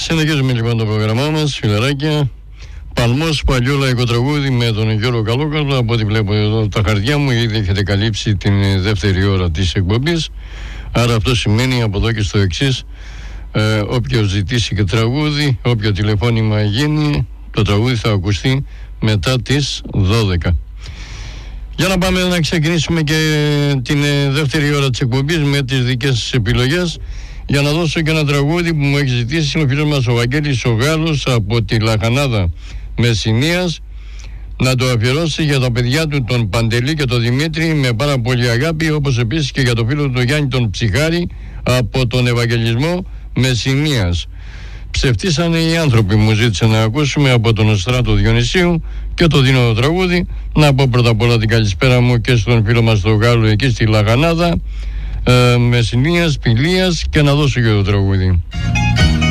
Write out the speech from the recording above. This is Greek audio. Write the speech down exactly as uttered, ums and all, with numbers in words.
Συνεχίζουμε λοιπόν το πρόγραμμά μας, φιλαράκια. Παλμός, παλιό λαϊκό τραγούδι με τον Γιώργο Καλόκαλο. Από ό,τι βλέπω εδώ τα χαρτιά μου, ήδη έχετε καλύψει την δεύτερη ώρα της εκπομπής. Άρα αυτό σημαίνει από εδώ και στο εξής, ε, όποιος ζητήσει και τραγούδι, όποιο τηλεφώνημα γίνει, το τραγούδι θα ακουστεί μετά τις δώδεκα. Για να πάμε να ξεκινήσουμε και την δεύτερη ώρα της εκπομπής με τις δικές σας επιλογές. Για να δώσω και ένα τραγούδι που μου έχει ζητήσει ο φίλος μας ο Βαγγέλης ο Γάλλος από τη Λαχανάδα Μεσσηνίας, να το αφιερώσει για τα παιδιά του τον Παντελή και τον Δημήτρη με πάρα πολύ αγάπη, όπως επίσης και για το φίλο του Γιάννη τον Ψυχάρη από τον Ευαγγελισμό Μεσσηνίας. Ψευτήσανε οι άνθρωποι, μου ζήτησαν να ακούσουμε από τον Στράτο Διονυσίου και το δίνω το τραγούδι. Να πω πρώτα απ' όλα την καλησπέρα μου και στον φίλο μας τον Γάλλο εκεί στη Λαχανάδα ε, Μεσσηνίας, Πηλίας, και να δώσω και το τραγούδι.